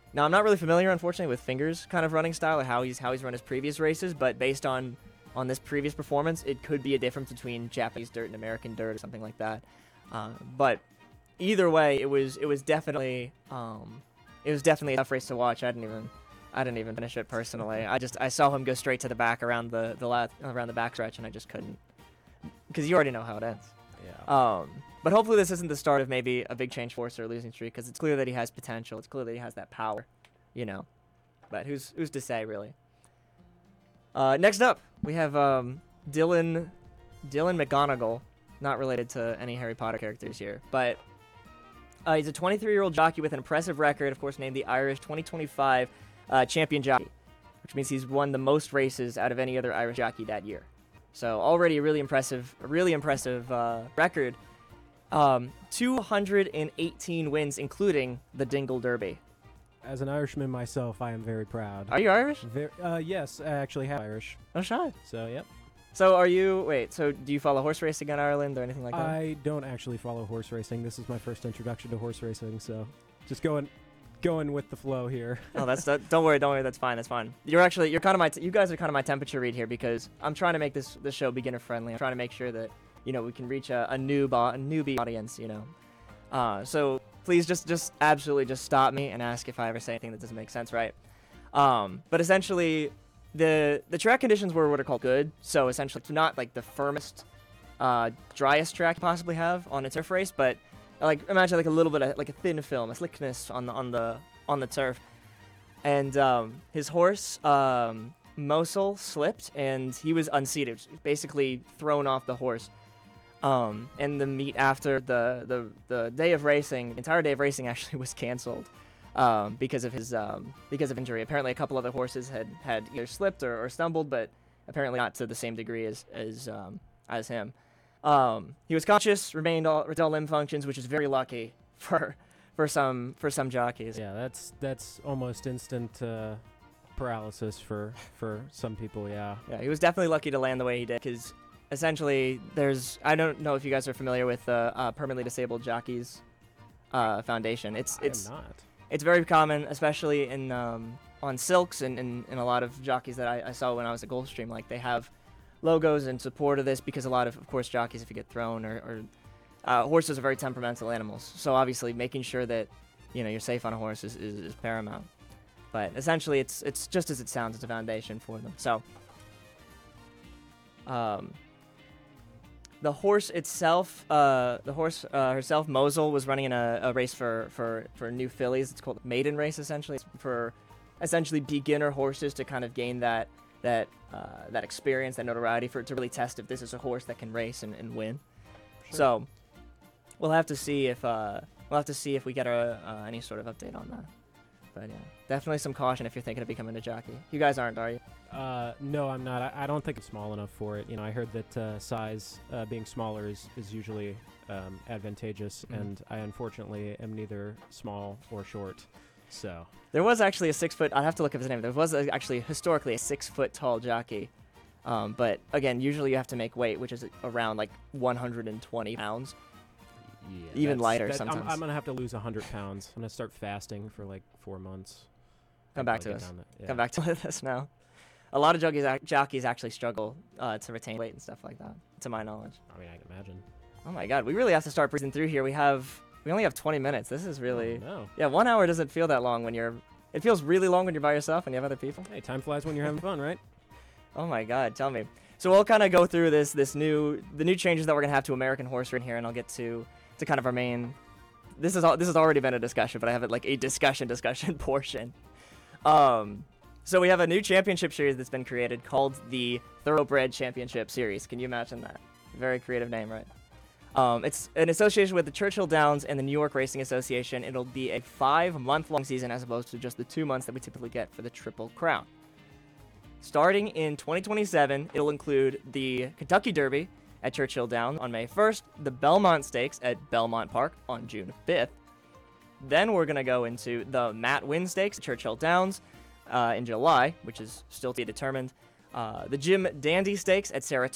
Now, I'm not really familiar, unfortunately, with Fingers' kind of running style or how he's run his previous races, but based on this previous performance, it could be a difference between Japanese dirt and American dirt or something like that. But either way, it was definitely a tough race to watch. I didn't even finish it personally. I saw him go straight to the back around the backstretch, and I just couldn't, because you already know how it ends. Yeah. But hopefully this isn't the start of maybe a big change for us or a losing streak, because it's clear that he has potential. It's clear that he has that power, you know. But who's to say, really? Next up, we have Dylan McGonagall, not related to any Harry Potter characters here, but he's a 23-year-old jockey with an impressive record, of course, named the Irish 2025 champion jockey, which means he's won the most races out of any other Irish jockey that year. So already a really impressive record. 218 wins, including the Dingle Derby. As an Irishman myself, I am very proud. Are you Irish? Yes, I actually have Irish. Oh, shot. So, yep. So so do you follow horse racing in Ireland or anything like that? I don't actually follow horse racing. This is my first introduction to horse racing, so just going with the flow here. Oh, don't worry, that's fine. You guys are kind of my temperature read here, because I'm trying to make this show beginner friendly. I'm trying to make sure that, you know, we can reach a newbie audience, you know. So please just absolutely just stop me and ask if I ever say anything that doesn't make sense, right? But essentially, the track conditions were what are called good. So essentially, it's not like the firmest, driest track you possibly have on a turf race, but like imagine like a little bit of like a thin film, a slickness on the turf. And his horse, Mosul, slipped and he was unseated, basically thrown off the horse. And the meet after the day of racing, the entire day of racing actually was canceled because of injury. Apparently, a couple other horses had either slipped or stumbled, but apparently not to the same degree as him. He was conscious, retained all limb functions, which is very lucky for some jockeys. Yeah, that's almost instant paralysis for some people. Yeah. Yeah, he was definitely lucky to land the way he did, because essentially, I don't know if you guys are familiar with the Permanently Disabled Jockeys Foundation. It's very common, especially in on silks and in a lot of jockeys that I saw when I was at Gulfstream. Like, they have logos in support of this, because a lot of course, jockeys, if you get thrown or horses are very temperamental animals. So obviously, making sure that, you know, you're safe on a horse is paramount. But essentially, it's just as it sounds. It's a foundation for them. So. The horse itself, herself, Mosul, was running in a race for new fillies. It's called a maiden race, essentially. It's for essentially beginner horses to kind of gain that experience, that notoriety, to really test if this is a horse that can race and win. Sure. So we'll have to see if we get any sort of update on that. But yeah, definitely some caution if you're thinking of becoming a jockey. You guys aren't, are you? No, I'm not. I don't think I'm small enough for it. You know, I heard that size, being smaller is usually advantageous, and I unfortunately am neither small or short. So there was actually a 6 foot. I have to look up his name. There was actually historically a 6 foot tall jockey, but again, usually you have to make weight, which is around like 120 pounds. Yeah, even lighter sometimes. I'm gonna have to lose 100 pounds. I'm gonna start fasting for like 4 months. Come back to us. Come back to this now. A lot of jockeys actually struggle to retain weight and stuff like that, to my knowledge. I mean, I can imagine. Oh my God, we really have to start breezing through here. We only have 20 minutes. This is really... Oh, no. Yeah, 1 hour doesn't feel that long it feels really long when you're by yourself and you have other people. Hey, time flies when you're having fun, right? Oh my God, tell me. So we'll kind of go through the new changes that we're gonna have to American horse in here, and I'll get to kind of our main... This has already been a discussion, but I have it like a discussion portion. So we have a new championship series that's been created called the Thoroughbred Championship Series. Can you imagine that? Very creative name, right? It's an association with the Churchill Downs and the New York Racing Association. It'll be a 5-month-long season as opposed to just the 2 months that we typically get for the Triple Crown. Starting in 2027, it'll include the Kentucky Derby at Churchill Downs on May 1st, the Belmont Stakes at Belmont Park on June 5th. Then we're going to go into the Matt Winn Stakes at Churchill Downs in July, which is still to be determined. The Jim Dandy Stakes at Saratoga